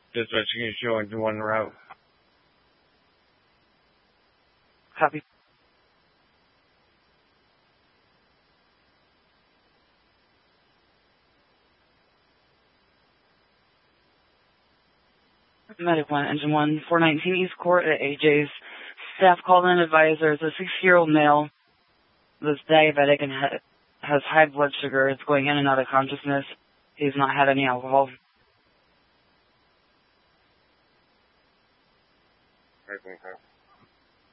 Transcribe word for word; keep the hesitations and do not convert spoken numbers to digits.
Dispatch, can you show into one route? Copy. Medic one, Engine one, four nineteen East Court at A J's. Staff called in and advised there's a sixty-year-old male that's diabetic and ha has high blood sugar. It's going in and out of consciousness. He's not had any alcohol. I think so.